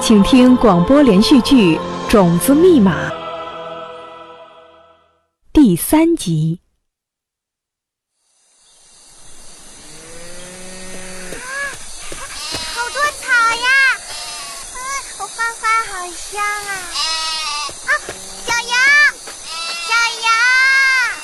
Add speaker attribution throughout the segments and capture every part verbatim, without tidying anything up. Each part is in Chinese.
Speaker 1: 请听广播连续剧《种子密码》第三集。
Speaker 2: 好多草呀！嗯，我花花好香啊！啊，小羊，小羊，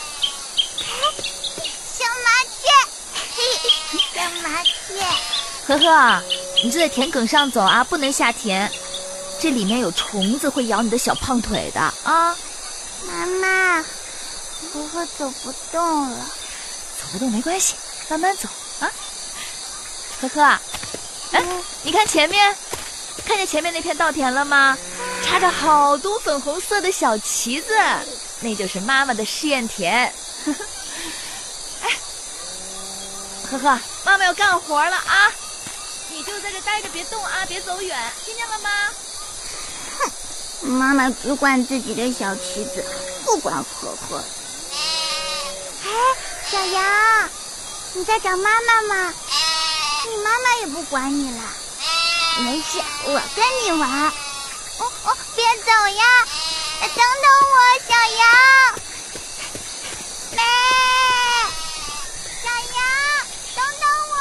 Speaker 2: 小麻雀，嘿，小麻雀。
Speaker 3: 呵呵，你就在田埂上走啊，不能下田，这里面有虫子会咬你的小胖腿的啊！
Speaker 2: 妈妈，我会走不动了。
Speaker 3: 走不动没关系，慢慢走啊。呵呵，哎、嗯，你看前面，看见前面那片稻田了吗？插着好多粉红色的小旗子，那就是妈妈的试验田。呵呵，哎，呵呵，妈妈要干活了啊！你就在这待着，别动啊，别走远，听见了吗？
Speaker 2: 哼，妈妈只管自己的小旗子，不管呵呵。哎，小羊，你在找妈妈吗？你妈妈也不管你了。没事，我跟你玩。哦哦，别走呀！等等我，小羊。妹，小羊，等等我。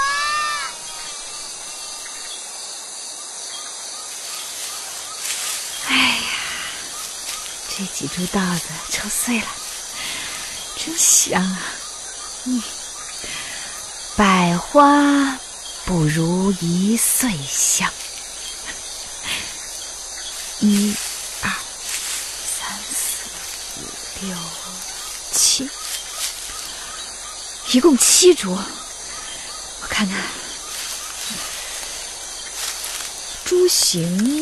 Speaker 3: 哎呀，这几株稻子抽碎了，真香啊！嗯，百花不如一穗香。一、二、三、四、五、六、七，一共七株。我看看，株形。